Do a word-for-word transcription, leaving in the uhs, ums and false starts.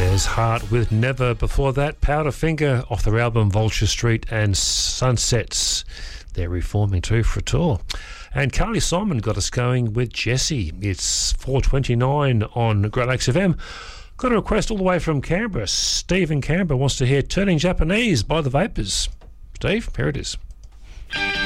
There's Heart with Never. Before that, Powderfinger off their album Vulture Street and Sunsets. They're reforming too for a tour. And Carly Simon got us going with Jessie. It's four twenty-nine on Great Lakes F M. Got a request all the way from Canberra. Steve in Canberra wants to hear Turning Japanese by the Vapors. Steve, here it is.